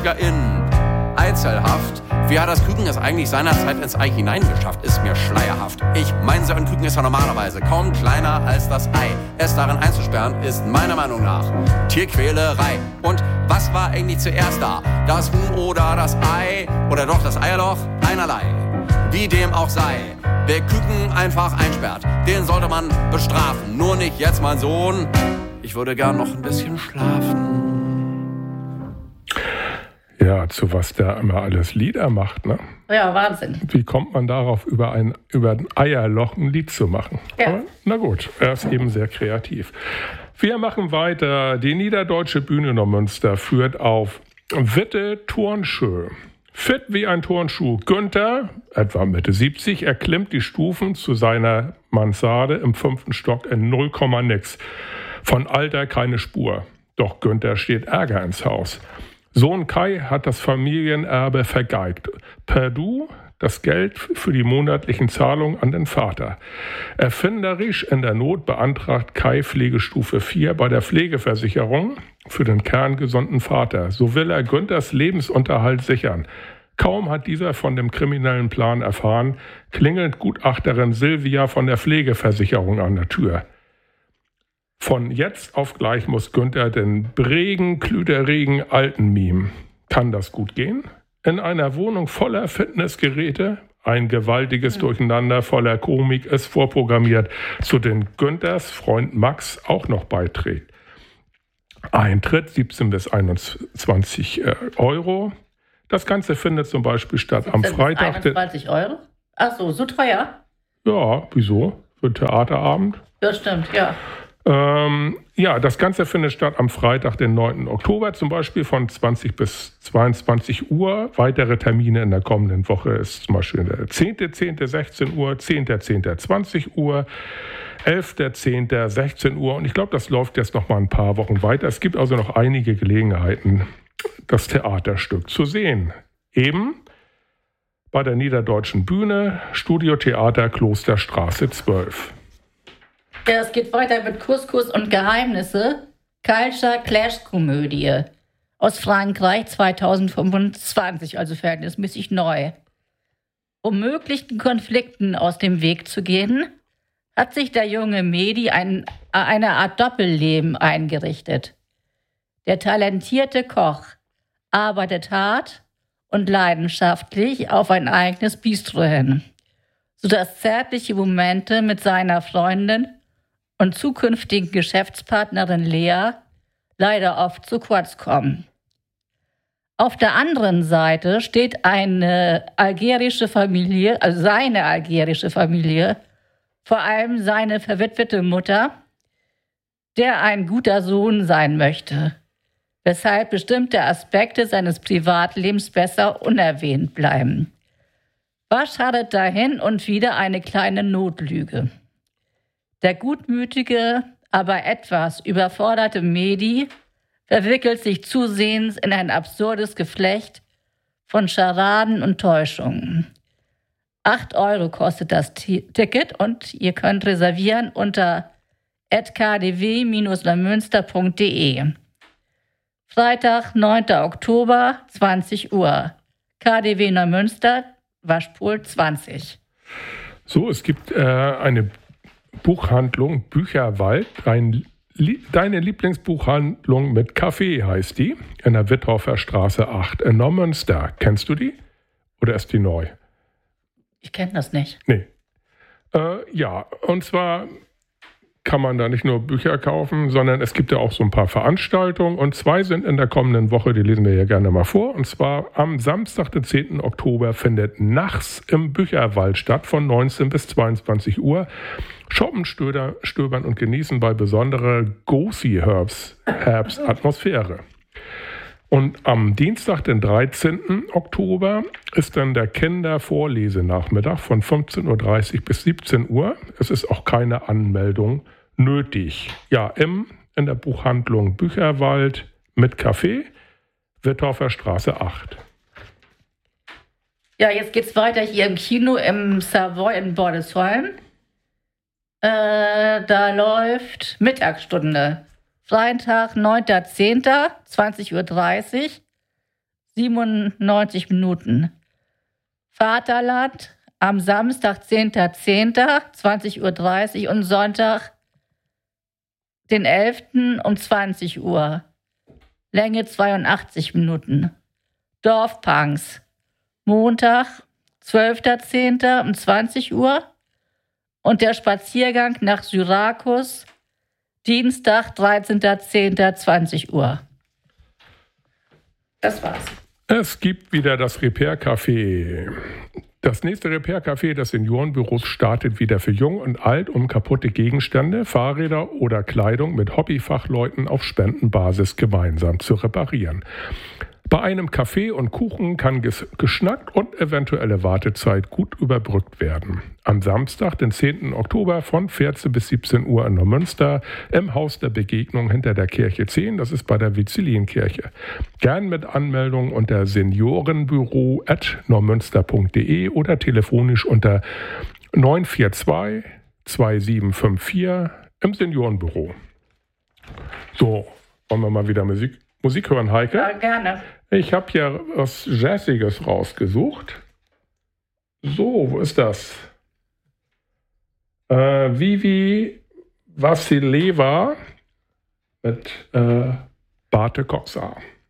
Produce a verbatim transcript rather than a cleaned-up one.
SchauspielerInnen. Eizelhaft. Wie hat das Küken es eigentlich seinerzeit ins Ei hineingeschafft, ist mir schleierhaft. Ich meine, so ein Küken ist ja normalerweise kaum kleiner als das Ei. Es darin einzusperren, ist meiner Meinung nach Tierquälerei. Und was war eigentlich zuerst da? Das Huhn oder das Ei? Oder doch das Eierloch? Einerlei. Wie dem auch sei. Wer Küken einfach einsperrt, den sollte man bestrafen. Nur nicht jetzt, mein Sohn. Ich würde gern noch ein bisschen schlafen. Ja, zu was der immer alles Lieder macht, ne? Ja, Wahnsinn. Wie kommt man darauf, über ein, über ein Eierloch ein Lied zu machen? Ja. Aber, na gut, er ist eben sehr kreativ. Wir machen weiter. Die Niederdeutsche Bühne Neumünster führt auf Witte Turnschuh. Fit wie ein Turnschuh. Günther, etwa Mitte siebzig, erklimmt die Stufen zu seiner Mansarde im fünften Stock in null Komma nix. Von Alter keine Spur. Doch Günther steht Ärger ins Haus. Sohn Kai hat das Familienerbe vergeigt. Per Du das Geld für die monatlichen Zahlungen an den Vater. Erfinderisch in der Not beantragt Kai Pflegestufe vier bei der Pflegeversicherung für den kerngesunden Vater. So will er Günthers Lebensunterhalt sichern. Kaum hat dieser von dem kriminellen Plan erfahren, klingelt Gutachterin Silvia von der Pflegeversicherung an der Tür. Von jetzt auf gleich muss Günther den Bregen, Klüderregen, Alten mimen. Kann das gut gehen? In einer Wohnung voller Fitnessgeräte, ein gewaltiges Durcheinander voller Komik ist vorprogrammiert, zu den Günthers Freund Max auch noch beiträgt. Eintritt siebzehn bis einundzwanzig Euro. Das Ganze findet zum Beispiel statt am Freitag. einundzwanzig Euro? Ach so, so teuer? Ja, wieso? Für einen Theaterabend? Das stimmt, ja. Ähm, ja, das Ganze findet statt am Freitag, den neunten Oktober, zum Beispiel von zwanzig bis zweiundzwanzig Uhr. Weitere Termine in der kommenden Woche ist zum Beispiel der zehnter zehnter sechzehn Uhr, zehnter zehnter zwanzig Uhr, elfter zehnter sechzehn Uhr und ich glaube, das läuft jetzt noch mal ein paar Wochen weiter. Es gibt also noch einige Gelegenheiten, das Theaterstück zu sehen. Eben bei der Niederdeutschen Bühne, Studiotheater Klosterstraße zwölf. Ja, es geht weiter mit Couscous und Geheimnisse. Culture Clash Komödie aus Frankreich zweitausendfünfundzwanzig, also verhältnismäßig neu. Um möglichen Konflikten aus dem Weg zu gehen, hat sich der junge Mehdi ein, eine Art Doppelleben eingerichtet. Der talentierte Koch arbeitet hart und leidenschaftlich auf ein eigenes Bistro hin, sodass zärtliche Momente mit seiner Freundin und zukünftigen Geschäftspartnerin Lea leider oft zu kurz kommen. Auf der anderen Seite steht eine algerische Familie, also seine algerische Familie, vor allem seine verwitwete Mutter, der ein guter Sohn sein möchte, weshalb bestimmte Aspekte seines Privatlebens besser unerwähnt bleiben. Was schadet dahin und wieder eine kleine Notlüge? Der gutmütige, aber etwas überforderte Mehdi verwickelt sich zusehends in ein absurdes Geflecht von Scharaden und Täuschungen. Acht Euro kostet das T- Ticket und ihr könnt reservieren unter k d w neumünster punkt d e. Freitag, neunter Oktober, zwanzig Uhr. K D W Neumünster, Waschpol zwanzig. So, es gibt äh, eine Buchhandlung, Bücherwald, dein, li, deine Lieblingsbuchhandlung mit Kaffee heißt die, in der Witthofer Straße acht in Neumünster. Kennst du die? Oder ist die neu? Ich kenne das nicht. Nee. Äh, ja, und zwar kann man da nicht nur Bücher kaufen, sondern es gibt ja auch so ein paar Veranstaltungen und zwei sind in der kommenden Woche, die lesen wir hier gerne mal vor. Und zwar am Samstag, den zehnten Oktober, findet Nachts im Bücherwald statt von neunzehn bis zweiundzwanzig Uhr. Shoppen, stöder, stöbern und genießen bei besonderer Go-See-Herbst-Atmosphäre. Und am Dienstag, den dreizehnten Oktober, ist dann der Kindervorlesenachmittag von fünfzehn Uhr dreißig bis siebzehn Uhr. Es ist auch keine Anmeldung nötig. Ja, im, in der Buchhandlung Bücherwald mit Café, Witthofer Straße acht. Ja, jetzt geht's weiter hier im Kino im Savoy in Bordesholm. Äh, da läuft Mittagsstunde. Freitag, neunter zehnter, zwanzig Uhr dreißig. siebenundneunzig Minuten. Vaterland am Samstag, zehnter zehnter zwanzig Uhr dreißig und Sonntag, den elften um zwanzig Uhr. Länge zweiundachtzig Minuten. Dorfpunks. Montag, zwölfter zehnter um zwanzig Uhr. Und der Spaziergang nach Syrakus, Dienstag, dreizehnter zehnter zwanzig Uhr. Das war's. Es gibt wieder das Repair-Café. Das nächste Repair-Café des Seniorenbüros startet wieder für Jung und Alt, um kaputte Gegenstände, Fahrräder oder Kleidung mit Hobbyfachleuten auf Spendenbasis gemeinsam zu reparieren. Bei einem Kaffee und Kuchen kann ges- geschnackt und eventuelle Wartezeit gut überbrückt werden. Am Samstag, den zehnten Oktober von vierzehn bis siebzehn Uhr in Neumünster im Haus der Begegnung hinter der Kirche zehn, das ist bei der Vizilienkirche. Gern mit Anmeldung unter seniorenbüro at neumünster punkt de oder telefonisch unter neun vier zwei zwei sieben fünf vier im Seniorenbüro. So, wollen wir mal wieder Musik, Musik hören, Heike? Ja, gerne. Ich habe hier was Jazziges rausgesucht. So, wo ist das? Äh, Vivi Vassileva mit äh, Barte Coxa.